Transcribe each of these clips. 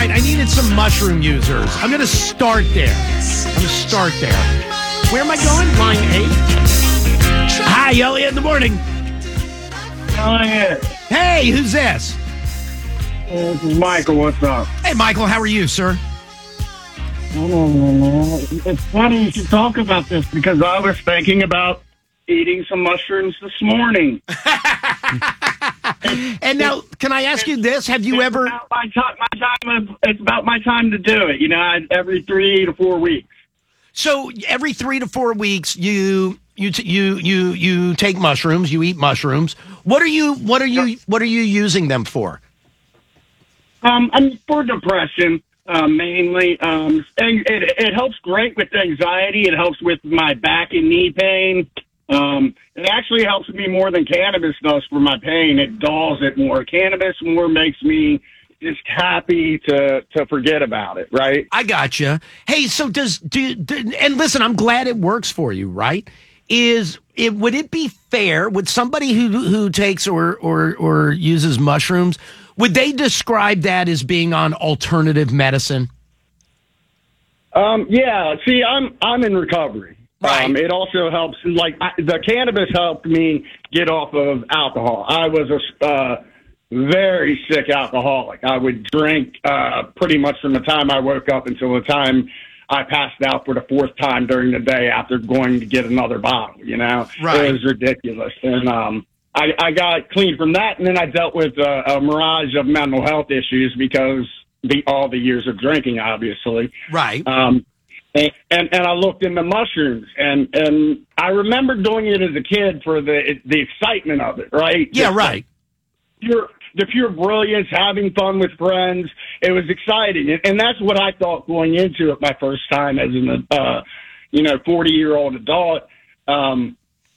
right, I needed some mushroom users. I'm going to start there. Where am I going? Line 8. Hi, Elliot in the morning. Elliot. Hey, who's this? This is Michael. What's up? Hey, Michael, how are you, sir? It's funny you should talk about this because I was thinking about eating some mushrooms this morning. And now, can I ask you this? Have you ever... It's about my time to do it. You know, every 3 to 4 weeks. So every 3 to 4 weeks, you take mushrooms. You eat mushrooms. What are you using them for? For depression. Mainly, and it helps great with anxiety. It helps with my back and knee pain. It actually helps me more than cannabis does for my pain. It dulls it more. Cannabis more makes me just happy to forget about it. Right? I gotcha. Hey, so and listen, I'm glad it works for you. Right? Would it be fair? Would somebody who takes or uses mushrooms? Would they describe that as being on alternative medicine? Yeah. See, I'm in recovery. Right. It also helps. The cannabis helped me get off of alcohol. I was a very sick alcoholic. I would drink pretty much from the time I woke up until the time I passed out for the 4th time during the day after going to get another bottle. You know, right. It was ridiculous. And I got clean from that, and then I dealt with a mirage of mental health issues because all the years of drinking, obviously. Right. And I looked into mushrooms, and I remember doing it as a kid for the excitement of it, right? Yeah, right. The pure brilliance, having fun with friends. It was exciting, and that's what I thought going into it my first time as an 40-year-old adult. And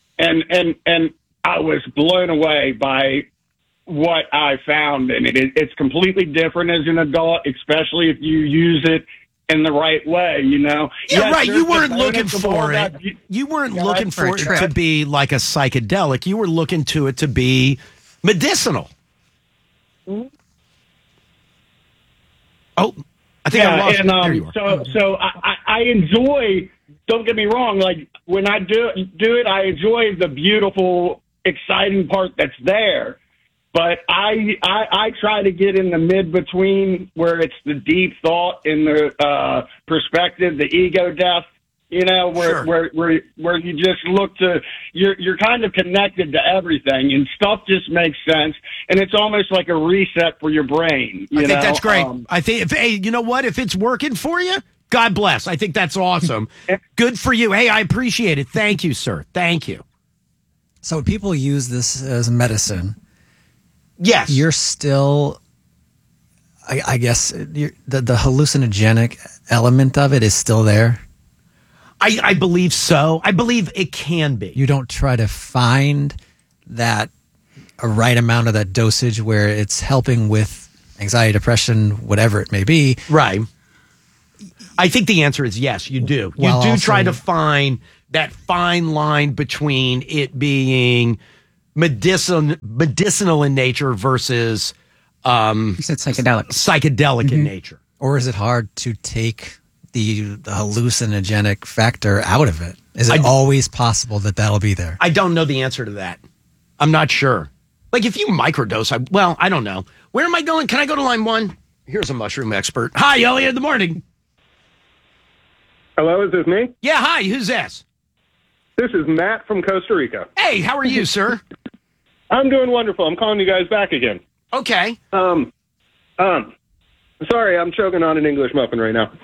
I was blown away by what I found in it. It's completely different as an adult, especially if you use it in the right way, you know? Yeah, yes, right. You weren't looking for it. You weren't looking for it to be like a psychedelic. You were looking to it to be medicinal. Mm-hmm. Oh, I think I lost it. So I enjoy, don't get me wrong, like when I do it, I enjoy the beautiful, exciting part that's there. But I try to get in the mid-between where it's the deep thought and the perspective, the ego death, you know, where you just look to, you're kind of connected to everything and stuff just makes sense. And it's almost like a reset for your brain. I think that's great. I think, you know what, if it's working for you, God bless. I think that's awesome. Good for you. Hey, I appreciate it. Thank you, sir. Thank you. So people use this as medicine. Yes. You're still, I guess, the hallucinogenic element of it is still there. I believe so. I believe it can be. You don't try to find a right amount of that dosage where it's helping with anxiety, depression, whatever it may be. Right. I think the answer is yes, you do. You do try to find that fine line between it being medicinal in nature versus you said psychedelic in nature. Or is it hard to take the hallucinogenic factor out of it? Is it always possible that that'll be there? I don't know the answer to that. I'm not sure. Like if you microdose, I don't know. Where am I going? Can I go to line 1? Here's a mushroom expert. Hi, Elliot in the morning. Hello, is this me? Yeah, hi, who's this? This is Matt from Costa Rica. Hey, how are you, sir? I'm doing wonderful. I'm calling you guys back again. Okay. Sorry, I'm choking on an English muffin right now.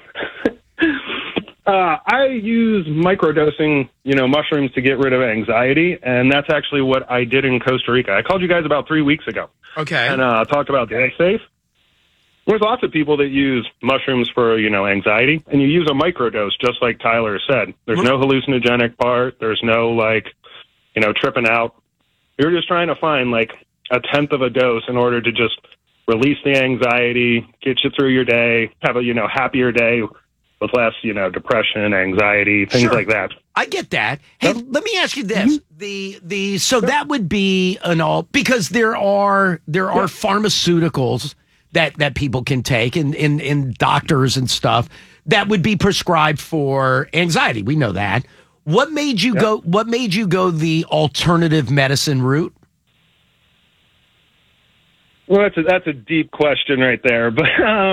I use microdosing, mushrooms to get rid of anxiety, and that's actually what I did in Costa Rica. I called you guys about 3 weeks ago. Okay. And talked about DigSafe. There's lots of people that use mushrooms for, anxiety, and you use a microdose, just like Tyler said. There's no hallucinogenic part. There's no, tripping out. You're just trying to find, a tenth of a dose in order to just release the anxiety, get you through your day, have a, happier day with less, depression, anxiety, things like that. I get that. Hey, let me ask you this. So that would be because there are pharmaceuticals that people can take in doctors and stuff that would be prescribed for anxiety. We know that. What made you go? What made you go the alternative medicine route? Well, that's a deep question right there, but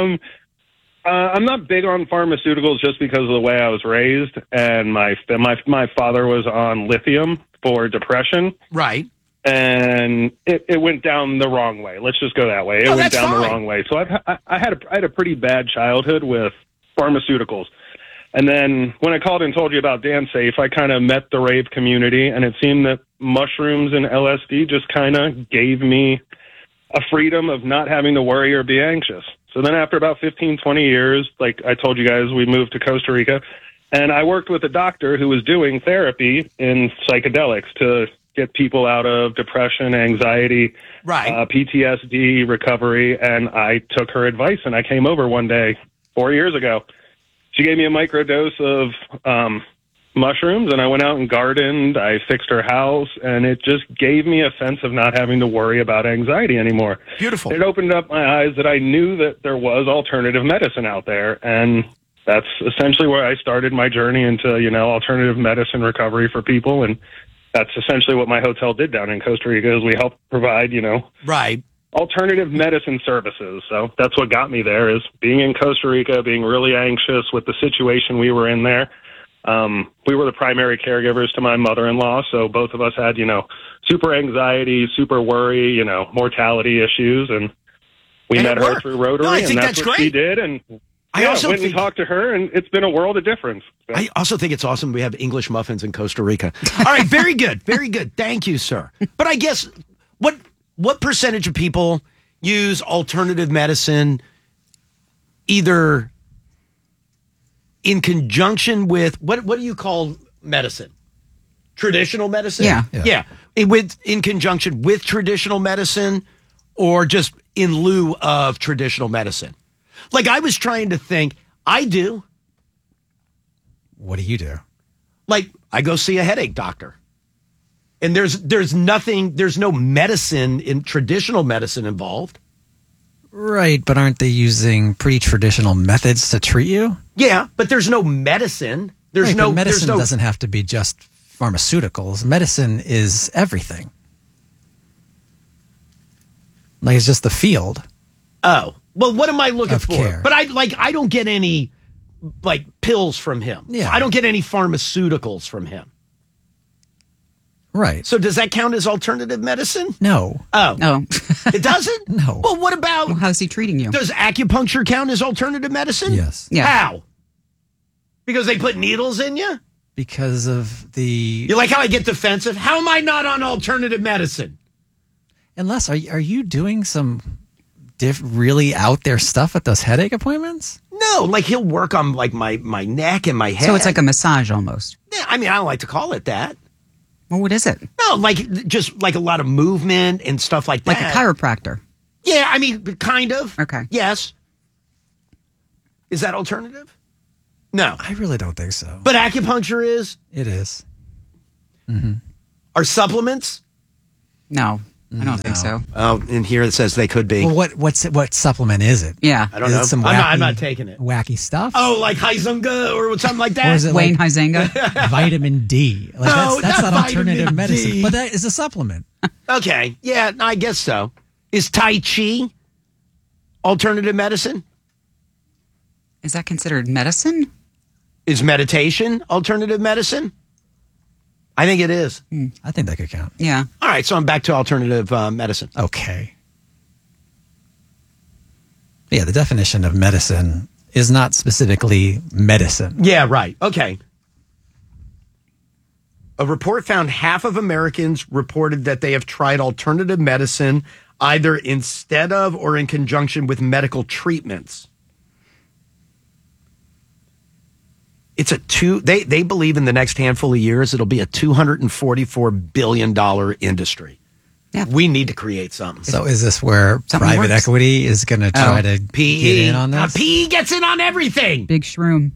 I'm not big on pharmaceuticals just because of the way I was raised, and my father was on lithium for depression, right? And it went down the wrong way. Let's just go that way. It went down the wrong way. So I had a pretty bad childhood with pharmaceuticals. And then when I called and told you about DanceSafe, I kind of met the rave community, and it seemed that mushrooms and LSD just kind of gave me a freedom of not having to worry or be anxious. So then after about 15, 20 years, like I told you guys, we moved to Costa Rica, and I worked with a doctor who was doing therapy in psychedelics to get people out of depression, anxiety, PTSD, recovery, and I took her advice, and I came over one day 4 years ago. She gave me a microdose of mushrooms, and I went out and gardened. I fixed her house, and it just gave me a sense of not having to worry about anxiety anymore. Beautiful. It opened up my eyes that I knew that there was alternative medicine out there, and that's essentially where I started my journey into, alternative medicine recovery for people, and that's essentially what my hotel did down in Costa Rica is we helped provide, alternative medicine services. So that's what got me there is being in Costa Rica, being really anxious with the situation we were in there. We were the primary caregivers to my mother-in-law, so both of us had, super anxiety, super worry, mortality issues, and we met her through Rotary, and that's what she did, and I also went and talked to her, and it's been a world of difference. So. I also think it's awesome we have English muffins in Costa Rica. All right, very good, very good. Thank you, sir. But I guess, what percentage of people use alternative medicine either in conjunction with what do you call medicine? Traditional medicine? Yeah. In conjunction with traditional medicine or just in lieu of traditional medicine? Like I was trying to think, I do. What do you do? Like I go see a headache doctor. And there's no medicine in traditional medicine involved. Right, but aren't they using pretty traditional methods to treat you? Yeah, but there's no medicine. Medicine doesn't have to be just pharmaceuticals. Medicine is everything. Like it's just the field. Oh. Well, what am I looking for? Care. But I don't get any pills from him. Yeah. I don't get any pharmaceuticals from him. Right. So does that count as alternative medicine? No. Oh. No. It doesn't? No. Well, what about... Well, how's he treating you? Does acupuncture count as alternative medicine? Yes. Yeah. How? Because they put needles in you? Because of the... You like how I get defensive? How am I not on alternative medicine? Unless, are you doing some really out there stuff at those headache appointments? No, like he'll work on like my neck and my head. So it's like a massage almost. Yeah, I mean, I don't like to call it that. Well, what is it? No, like just like a lot of movement and stuff like that. Like a chiropractor. Yeah, I mean, kind of. Okay. Yes. Is that alternative? No. I really don't think so. But acupuncture is? It is. Mm-hmm. Are supplements? No, I don't think so. Oh, in here it says they could be. Well, what supplement is it? Yeah. I don't know. Some I'm not taking it. Wacky stuff? Oh, like Hyzunga or something like that? Or is it Wayne like Huizenga? vitamin D? Like No, that's not not alternative vitamin medicine. D. But that is a supplement. Okay. Yeah, I guess so. Is Tai Chi alternative medicine? Is that considered medicine? Is meditation alternative medicine? I think it is. I think that could count. Yeah. All right, so I'm back to alternative medicine. Okay. Yeah, the definition of medicine is not specifically medicine. Yeah, right. Okay. A report found half of Americans reported that they have tried alternative medicine either instead of or in conjunction with medical treatments. It's they believe in the next handful of years it'll be a $244 billion industry. Yeah. We need to create something. So is this where Something private works. equity is going to try to PE. get in on this? PE gets in on everything. Big shroom.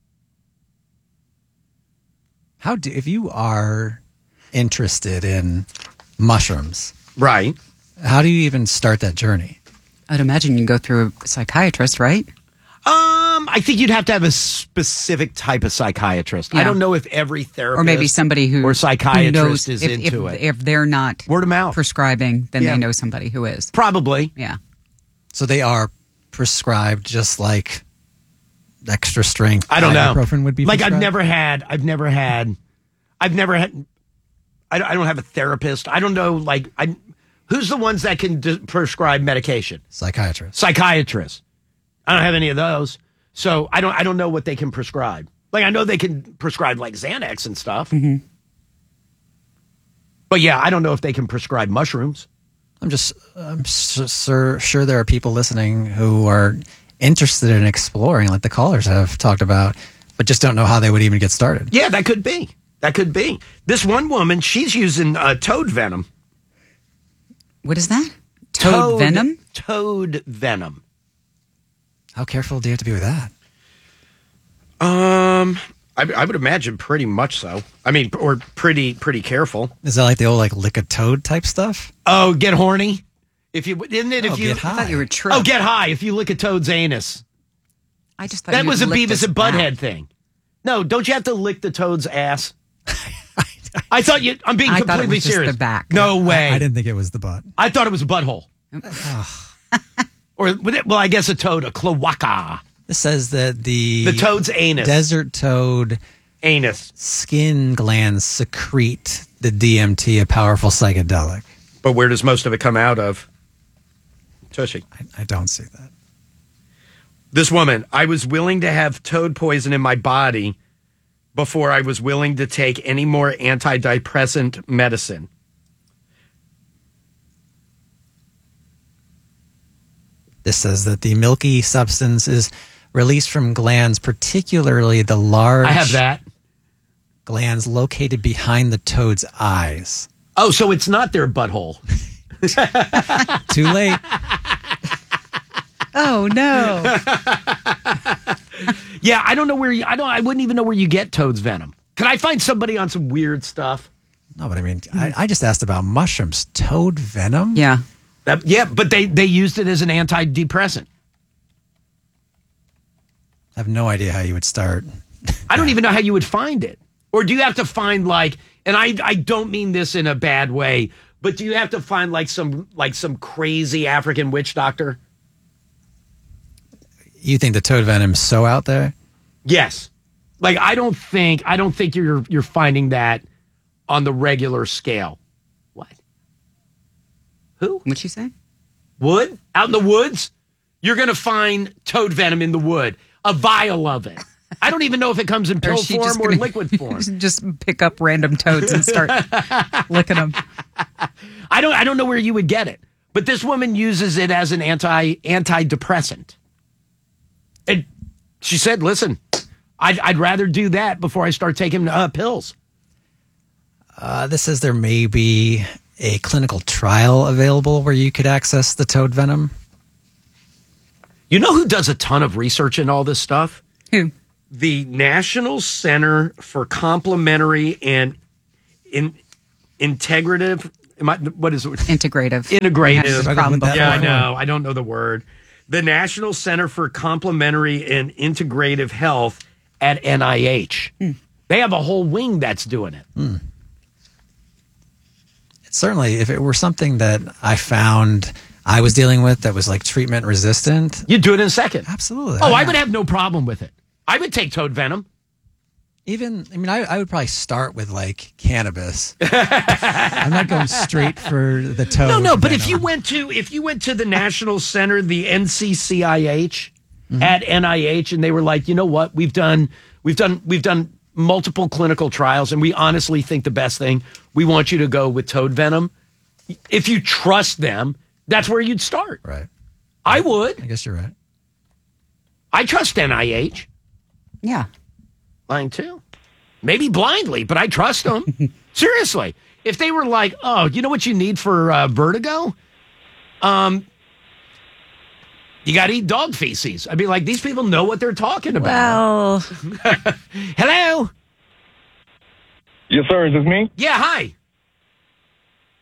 If you are interested in mushrooms, Right. how do you even start that journey? I'd imagine you go through a psychiatrist, right? I think you'd have to have a specific type of psychiatrist. Yeah. I don't know if every therapist Or maybe somebody who or psychiatrist who knows is if, into it. If they're not Word of mouth. prescribing, then Yeah. they know somebody who is. Probably. Yeah. So they are prescribed just like extra strength. I don't know. Ibuprofen would be like prescribed? I don't have a therapist. I don't know. Who's the ones that can prescribe medication? Psychiatrist. Psychiatrists. I don't have any of those. So I don't know what they can prescribe. Like I know they can prescribe like Xanax and stuff. Mm-hmm. But yeah, I don't know if they can prescribe mushrooms. I'm sure there are people listening who are interested in exploring, like the callers have talked about, but just don't know how they would even get started. Yeah, that could be. That could be. This one woman, she's using toad venom. What is that? Toad venom? Toad venom. How careful do you have to be with that? I would imagine pretty much so. I mean, or pretty careful. Is that like the old like lick a toad type stuff? Oh, get horny. Isn't it? If you get high. I thought you were tripped. Oh, get high. If you lick a toad's anus. I just thought That you was a licked Beavis his and back. Butthead thing. No, don't you have to lick the toad's ass? I thought you. I'm being I thought it completely was just serious. the back. No way. I didn't think it was the butt. I thought it was a butthole. Or well, I guess a toad, a cloaca. This says that the toad's anus. desert toad Anus. skin glands secrete the DMT, a powerful psychedelic. But where does most of it come out of? Tushy. I don't see that. This woman, I was willing to have toad poison in my body before I was willing to take any more antidepressant medicine. This says that the milky substance is released from glands, particularly the large I have that. glands located behind the toad's eyes. Oh, so it's not their butthole. Too late. Oh no! Yeah, I don't know where I wouldn't even know where you get toad's venom. Can I find somebody on some weird stuff? No, but I mean, I just asked about mushrooms. Toad venom? Yeah. Yeah, but they used it as an antidepressant. I have no idea how you would start. I don't even know how you would find it. Or do you have to find and I don't mean this in a bad way, but do you have to find some crazy African witch doctor? You think the toad venom's so out there? Yes. I don't think you're finding that on the regular scale. What? Who? What'd she say? Wood? Out in the woods? You're going to find toad venom in the wood. A vial of it. I don't even know if it comes in Or pill is she form just or gonna- liquid form. Just pick up random toads and start licking them. I don't know where you would get it. But this woman uses it as an antidepressant. And she said, listen, I'd rather do that before I start taking pills. This says there may be a clinical trial available where you could access the toad venom. You know who does a ton of research in all this stuff? Who? The National Center for Complementary and Integrative. What is it? Integrative. Integrative. I had this problem before. Yeah, I know. I don't know the word. The National Center for Complementary and Integrative Health at NIH. They have a whole wing that's doing it. Certainly, if it were something that I found I was dealing with that was like treatment resistant, You'd do it in a second. absolutely. Oh, I would have no problem with it. I would take toad venom. I would probably start with like cannabis. I'm not going straight for the toad. No, but venom. if you went to the National Center, the NCCIH at NIH, and they were like, you know what, we've done multiple clinical trials, and we honestly think the best thing, we want you to go with toad venom. If you trust them, that's where you'd start. Right. I would. I guess you're right. I trust NIH. Yeah. Lying too. Maybe blindly, but I trust them. Seriously. If they were like, oh, you know what you need for vertigo? You got to eat dog feces. I'd be like, these people know what they're talking about. Well, Hello? Yes, sir. Is this me? Yeah, hi.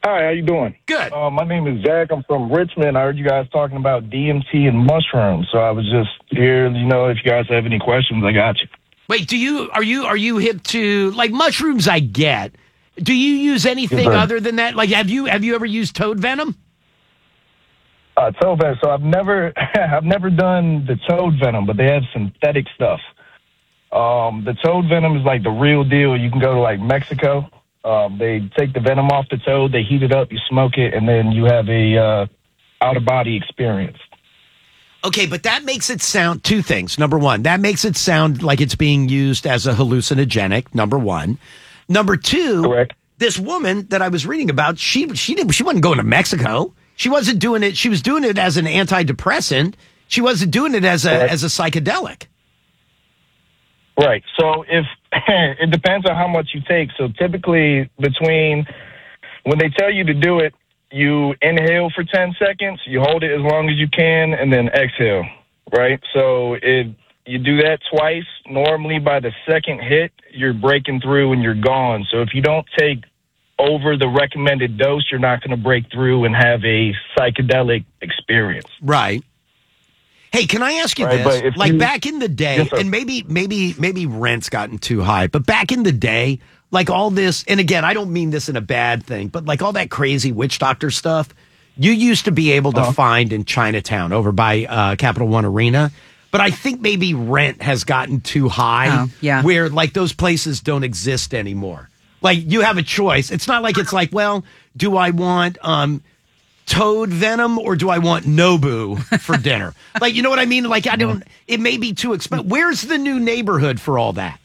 Hi, how you doing? Good. My name is Zach. I'm from Richmond. I heard you guys talking about DMT and mushrooms, so I was just here. You know, if you guys have any questions, I got you. Wait, are you hip to like mushrooms? I get. Do you use anything other than that? Like, have you ever used toad venom? Toad venom. So I've never done the toad venom, but they have synthetic stuff. The toad venom is like the real deal. You can go to like Mexico. They take the venom off the toad, they heat it up, you smoke it, and then you have a out of body experience. Okay, but that makes it sound two things. Number one, that makes it sound like it's being used as a hallucinogenic. Number one. Number two, correct. This woman that I was reading about, she wasn't going to Mexico. She wasn't doing it. She was doing it as an antidepressant. She wasn't doing it as a psychedelic. Right. So if it depends on how much you take. So typically when they tell you to do it, you inhale for 10 seconds, you hold it as long as you can, and then exhale. Right. So you do that twice. Normally by the second hit, you're breaking through and you're gone. So if you don't take over the recommended dose, you're not going to break through and have a psychedelic experience. Right. Hey, can I ask you this? Like back in the day, yes, and maybe rent's gotten too high, but back in the day, like all this, and again, I don't mean this in a bad thing, but like all that crazy witch doctor stuff, you used to be able to find in Chinatown over by Capital One Arena. But I think maybe rent has gotten too high where like those places don't exist anymore. Like you have a choice. It's not like it's like, well, do I want toad venom or do I want Nobu for dinner? Like, you know what I mean? Like it may be too expensive. Where's the new neighborhood for all that?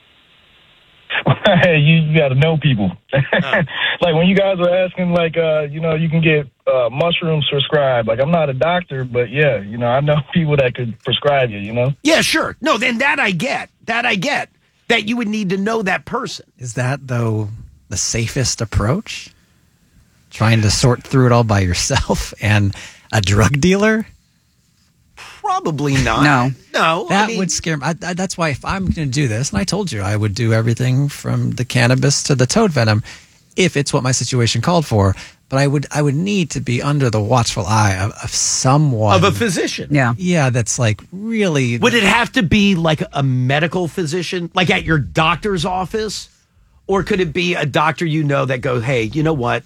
You got to know people. Like when you guys were asking, like, you can get mushrooms prescribed. Like, I'm not a doctor, but yeah, I know people that could prescribe you, Yeah, sure. No, then that I get. That you would need to know that person. Is that, though, the safest approach? Trying to sort through it all by yourself and a drug dealer? Probably not. No. That would scare me. That's why if I'm going to do this, and I told you I would do everything from the cannabis to the toad venom if it's what my situation called for. But I would need to be under the watchful eye of someone. Of a physician. Yeah. Yeah, that's like really. Would it have to be like a medical physician, like at your doctor's office? Or could it be a doctor that goes, hey, you know what?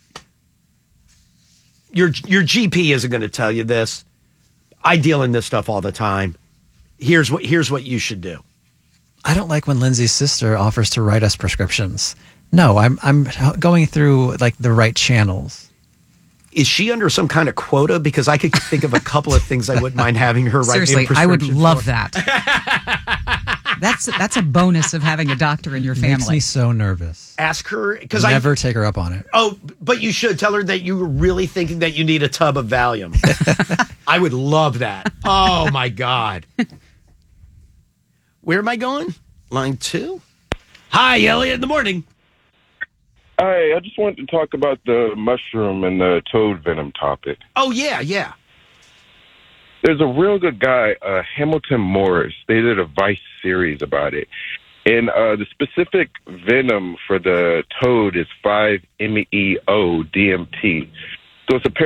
Your GP isn't going to tell you this. I deal in this stuff all the time. Here's what you should do. I don't like when Lindsay's sister offers to write us prescriptions. No, I'm going through like the right channels. Is she under some kind of quota? Because I could think of a couple of things I wouldn't mind having her write. Seriously, I would love that. That's a bonus of having a doctor in your family. Makes me so nervous. Ask her because I never take her up on it. Oh, but you should tell her that you were really thinking that you need a tub of Valium. I would love that. Oh my God. Where am I going? Line 2. Hi, Elliot. In the morning. Hi, I just wanted to talk about the mushroom and the toad venom topic. Oh yeah. There's a real good guy, Hamilton Morris. They did a Vice series about it. And the specific venom for the toad is 5-MeO-DMT. So it's a